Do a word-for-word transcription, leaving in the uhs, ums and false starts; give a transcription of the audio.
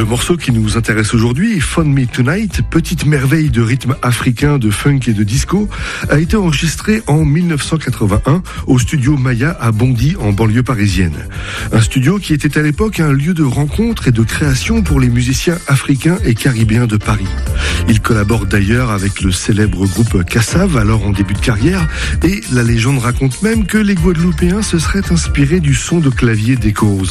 morceau qui nous intéresse aujourd'hui, Fun Me Tonight, petite merveille de rythme africain, de funk et de disco, a été enregistré en mille neuf cent quatre-vingt-un au studio Maya à Bondy, en banlieue parisienne. Un studio qui était à l'époque un lieu de rencontre et de création pour les musiciens africains et caribéens de Paris. Il collabore d'ailleurs avec le célèbre groupe Kassav, alors en début de carrière, et la légende raconte même que les Guadeloupéens se seraient inspirés du son de clavier d'Echo House.